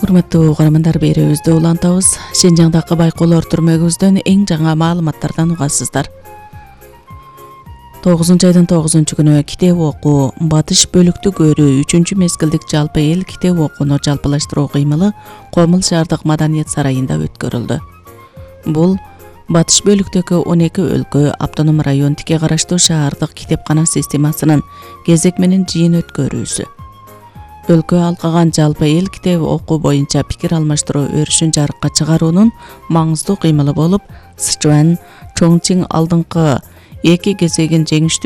Урматтуу угармандар, берүүбүздү улантабыз. Шинжаңдагы байкоолор түрмөгүбүздөн эң жаңы маалыматтардан угасыздар. 9 айдын 9 күнү китеп окуу батыш бөлүктүк өрү 3 мезгилдик жалпы эл китеп окууну жалпылаштыруу кыймылы Комул шаардык маданият сарайында өткөрүлдү. Бул батыш бөлүктөгү 12 өлкө, автоном район тике караштуу шаардык китепкана системасынын кезек менен жыйын өткөрүүсү. Өлкө алкаган жалпы эл китеп окуу боюнча пикир алмаштыруу өрүшүн жарыкка чыгаруунун маңыздуу кыймылы болуп, Сычуан, Чоңчиң алдыңкы эки кезегин жеңиштүү